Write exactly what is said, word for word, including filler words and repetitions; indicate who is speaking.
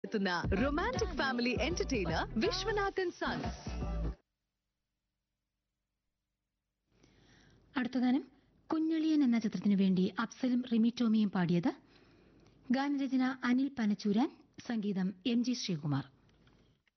Speaker 1: എത്തുന്ന romantic family entertainer Viswanathan sons.
Speaker 2: അടുത്ത ഗാനം കുഞ്ഞളിയൻ എന്ന ചിത്രത്തിനു വേണ്ടി അഫ്സലും റിമി ടോമിയും പാടിയത്. ഗാനരചന അനിൽ പനച്ചൂരാൻ, സംഗീതം എം ജി ശ്രീകുമാർ.